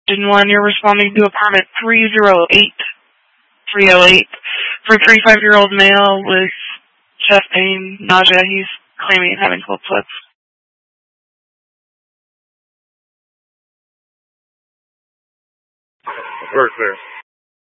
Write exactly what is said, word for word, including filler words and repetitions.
one, you're responding to apartment three oh eight, three oh eight for a thirty-five-year-old male with chest pain, nausea. He's claiming having cold sweats. Work there.